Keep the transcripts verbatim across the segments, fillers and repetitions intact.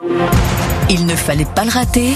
Il ne fallait pas le rater.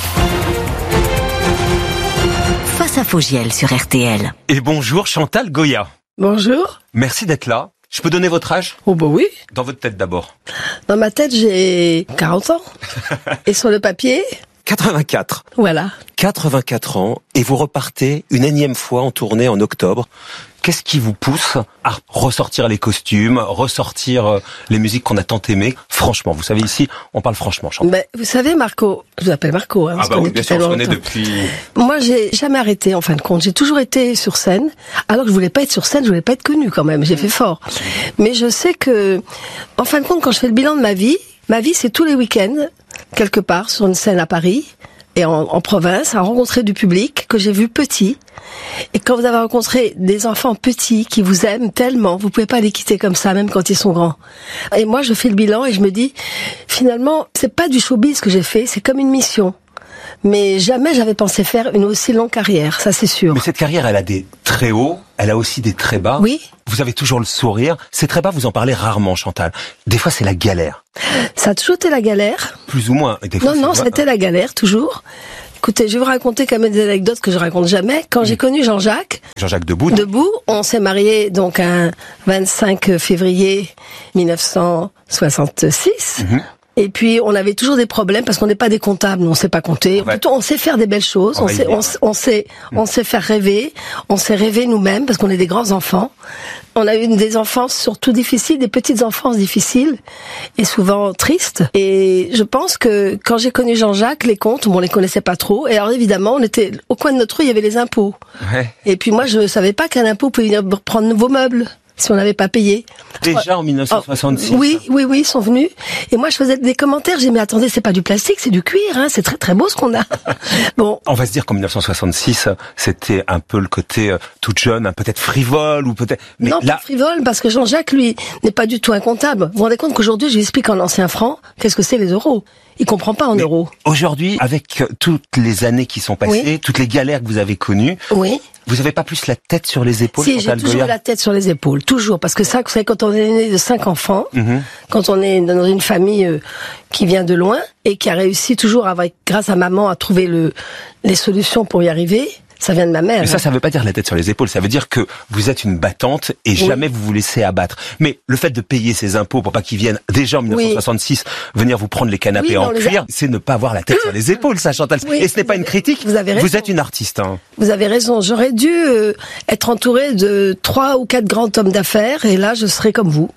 Face à Fogiel sur R T L. Et bonjour Chantal Goya. Bonjour. Merci d'être là. Je peux donner votre âge ? Oh bah oui. Dans votre tête d'abord. Dans ma tête, j'ai quarante ans. Et sur le papier, quatre-vingt-quatre. voilà. quatre-vingt-quatre ans et vous repartez une énième fois en tournée en octobre. Qu'est-ce qui vous pousse à ressortir les costumes, ressortir euh, les musiques qu'on a tant aimées ? Franchement, vous savez, ici, on parle franchement, Chantal. Ben, vous savez, Marco, je vous appelle Marco. Hein, Ah bah oui, bien sûr, on se connaît depuis... Moi, j'ai jamais arrêté, en fin de compte. J'ai toujours été sur scène. Alors que je voulais pas être sur scène, je voulais pas être connue quand même. J'ai fait fort. Mais je sais que, en fin de compte, quand je fais le bilan de ma vie, ma vie, c'est tous les week-ends, quelque part, sur une scène à Paris et en, en province, à rencontrer du public que j'ai vu petit. Et quand vous avez rencontré des enfants petits qui vous aiment tellement, vous pouvez pas les quitter comme ça, même quand ils sont grands. Et moi, je fais le bilan et je me dis, finalement, c'est pas du showbiz que j'ai fait, c'est comme une mission. Mais jamais j'avais pensé faire une aussi longue carrière, ça c'est sûr. Mais cette carrière, elle a des très hauts, elle a aussi des très bas. Oui. Vous avez toujours le sourire. Ces très bas, vous en parlez rarement, Chantal. Des fois, c'est la galère. Ça a toujours été la galère. Plus ou moins. Et des fois, Non, non, c'est... c'était la galère, toujours. Écoutez, je vais vous raconter quand même des anecdotes que je raconte jamais. Quand mmh. j'ai connu Jean-Jacques... Jean-Jacques Debout. Debout, on s'est mariés donc un vingt-cinq février mille neuf cent soixante-six. Mmh. Et puis, on avait toujours des problèmes parce qu'on n'est pas des comptables, on sait pas compter. Ouais. Plutôt, on sait faire des belles choses, on, on sait, on, on sait, mmh. on sait faire rêver, on sait rêver nous-mêmes parce qu'on est des grands enfants. On a eu des enfances surtout difficiles, des petites enfances difficiles et souvent tristes. Et je pense que quand j'ai connu Jean-Jacques, les comptes, bon, on les connaissait pas trop. Et alors évidemment, on était au coin de notre rue, il y avait les impôts. Ouais. Et puis moi, je savais pas qu'un impôt pouvait venir prendre vos meubles si on n'avait pas payé. Déjà en mille neuf cent soixante-six. Oh, oui, oui, oui, ils sont venus. Et moi, je faisais des commentaires. J'ai dit, mais attendez, c'est pas du plastique, c'est du cuir, hein. C'est très, très beau ce qu'on a. Bon. On va se dire qu'en mille neuf cent soixante-six, c'était un peu le côté euh, toute jeune, peut-être frivole ou peut-être. Mais non, là... pas frivole, parce que Jean-Jacques, lui, n'est pas du tout un comptable. Vous vous rendez compte qu'aujourd'hui, je lui explique en ancien franc, qu'est-ce que c'est les euros. Il comprend pas en mais euros. Aujourd'hui, avec toutes les années qui sont passées, oui. toutes les galères que vous avez connues. Oui. Vous avez pas plus la tête sur les épaules? Si, j'ai toujours la tête sur les épaules, toujours, parce que ça, vous savez, quand on est né de cinq enfants, mm-hmm. quand on est dans une famille euh, qui vient de loin et qui a réussi toujours, avec, grâce à maman, à trouver le, les solutions pour y arriver. Ça vient de ma mère. Mais ça, ça veut pas dire la tête sur les épaules. Ça veut dire que vous êtes une battante et oui. jamais vous vous laissez abattre. Mais le fait de payer ces impôts pour pas qu'ils viennent déjà en mille neuf cent soixante-six oui. venir vous prendre les canapés oui, en cuir, a... c'est ne pas avoir la tête sur les épaules, ça, Chantal. Oui, et ce n'est pas une critique. Vous avez raison. Vous êtes une artiste. Hein. Vous avez raison. J'aurais dû euh, être entourée de trois ou quatre grands hommes d'affaires et là, je serais comme vous.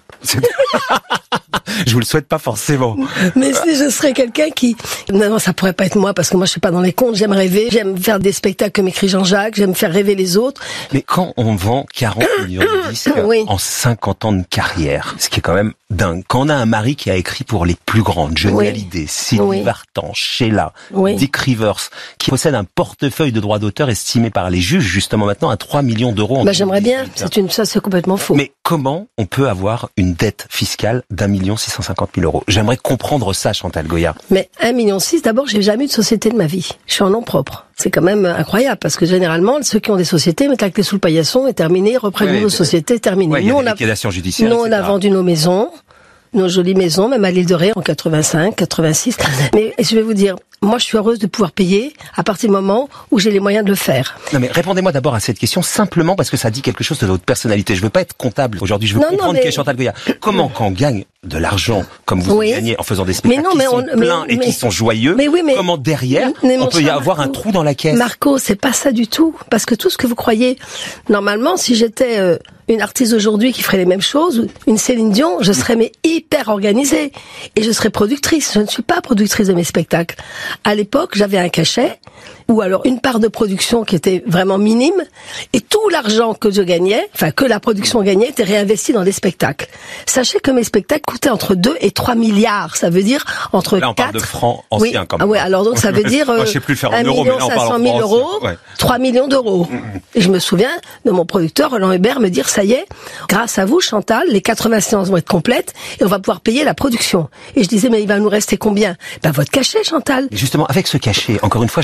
Je vous le souhaite pas forcément. Mais si je serais quelqu'un qui... Non, non, ça pourrait pas être moi, parce que moi, je suis pas dans les comptes. J'aime rêver, j'aime faire des spectacles comme écrit Jean-Jacques, j'aime faire rêver les autres. Mais quand on vend quarante millions de disques oui. en cinquante ans de carrière, ce qui est quand même dingue. Quand on a un mari qui a écrit pour les plus grandes, Johnny oui. Hallyday, Sylvie oui. Vartan, Sheila, oui. Dick Rivers, qui possède un portefeuille de droits d'auteur estimé par les juges, justement maintenant, à trois millions d'euros. En bah, j'aimerais bien. C'est une, ça, c'est complètement faux. Mais comment on peut avoir une dette fiscale d'un million six cent cinquante mille euros? J'aimerais comprendre ça, Chantal Goya. Mais un million six, d'abord, j'ai jamais eu de société de ma vie. Je suis en nom propre. C'est quand même incroyable, parce que généralement, ceux qui ont des sociétés mettent la clé sous le paillasson et terminé, reprennent une nouvelle société, terminé. Ouais, nous, on a, liquidation judiciaire, nous, on a vendu nos maisons, nos jolies maisons, même à l'île de Ré en quatre-vingt-cinq, quatre-vingt-six. Mais je vais vous dire, moi, je suis heureuse de pouvoir payer à partir du moment où j'ai les moyens de le faire. Non, mais répondez-moi d'abord à cette question simplement parce que ça dit quelque chose de votre personnalité. Je veux pas être comptable aujourd'hui. Je veux non, comprendre non, mais... qui est Chantal Goya. Comment, quand on gagne de l'argent comme vous oui. gagnez en faisant des spectacles mais non, mais qui sont on... pleins mais, et mais... qui sont joyeux, mais oui, mais... comment derrière mais, mais on peut y avoir Marco, un trou dans la caisse? Marco, c'est pas ça du tout. Parce que tout ce que vous croyez, normalement, si j'étais euh, une artiste aujourd'hui qui ferait les mêmes choses, une Céline Dion, je serais mais hyper organisée et je serais productrice. Je ne suis pas productrice de mes spectacles. À l'époque, j'avais un cachet ou alors une part de production qui était vraiment minime et tout l'argent que je gagnais, enfin que la production gagnait, était réinvesti dans des spectacles. Sachez que mes spectacles coûtaient entre deux et trois milliards. Ça veut dire entre là, on quatre... parle de francs anciens oui. quand Ah même. ouais, alors donc ça veut dire euh, je sais plus le faire en un euros, million mais là, on cinq parle cent en mille francs euros, ouais. trois millions d'euros. Mm-hmm. Et je me souviens de mon producteur Roland Hébert me dire, ça y est, grâce à vous, Chantal, les quatre-vingts séances vont être complètes et on va pouvoir payer la production. Et je disais, mais il va nous rester combien? Ben, votre cachet, Chantal. Et justement, avec ce cachet, encore une fois, je veux pas faire les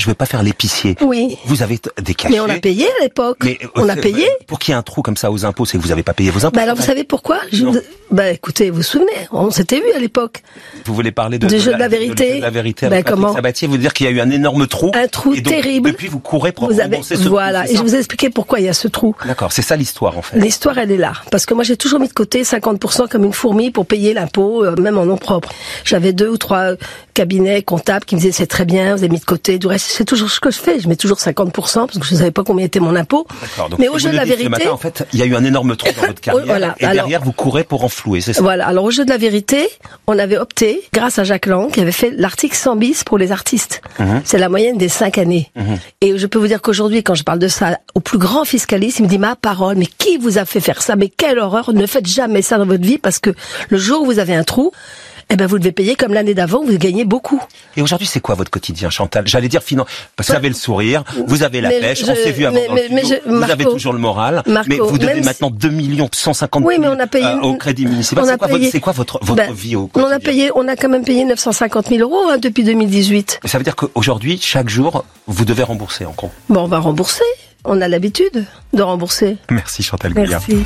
épicier. Oui. Vous avez des cachets. Mais on a payé à l'époque. Mais, on a payé. Pour qu'il y ait un trou comme ça aux impôts, c'est que vous avez pas payé vos impôts. Bah alors vous savez pourquoi? Je... Bah écoutez, vous vous souvenez, on s'était vu à l'époque. Vous voulez parler de, de, de, jeu la, de la vérité. De, de la vérité bah, avec Patrick comment Sabatier, vous dire qu'il y a eu un énorme trou. Un trou et donc, terrible. Depuis, vous courez pour vous avez, rembourser ce voilà. trou. Et je vous ai expliqué pourquoi il y a ce trou. D'accord, c'est ça l'histoire en fait. L'histoire, elle est là. Parce que moi, j'ai toujours mis de côté cinquante pour cent comme une fourmi pour payer l'impôt, euh, même en nom propre. J'avais deux ou trois cabinets comptables qui me disaient c'est très bien, vous avez mis de côté. Du reste, c'est toujours ce que je fais. Je mets toujours cinquante pour cent parce que je ne savais pas combien était mon impôt. D'accord. Donc, mais au jeu de la vérité, matin, en fait, il y a eu un énorme trou dans votre carrière. Voilà. Et Alors, derrière, vous courez pour enflouer, c'est ça? Voilà. Alors au jeu de la vérité, on avait opté, grâce à Jacques Lang, qui avait fait l'article cent bis pour les artistes. Mmh. C'est la moyenne des cinq années. Mmh. Et je peux vous dire qu'aujourd'hui, quand je parle de ça au plus grand fiscaliste, il me dit ma parole, mais qui vous a fait faire ça? Mais quelle horreur! Ne faites jamais ça dans votre vie parce que le jour où vous avez un trou, eh ben vous devez payer comme l'année d'avant, vous gagnez beaucoup. Et aujourd'hui, c'est quoi votre quotidien, Chantal? J'allais dire finan... parce que vous avez le sourire, vous avez la mais pêche, je, on s'est vu avant mais, dans mais, le mais je, vous Marco, avez toujours le moral, Marco, mais vous devez si... maintenant deux millions cent cinquante mille oui, mais on a payé euh, au crédit municipal. C'est quoi, payé... votre, quoi votre, votre ben, vie au quotidien? On a payé, on a quand même payé neuf cent cinquante mille euros hein, depuis deux mille dix-huit. Ça veut dire qu'aujourd'hui, chaque jour, vous devez rembourser en gros. Bon, on va rembourser. On a l'habitude de rembourser. Merci Chantal Gouillard. Merci.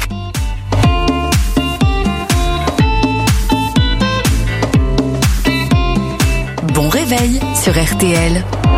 Bon réveil sur R T L.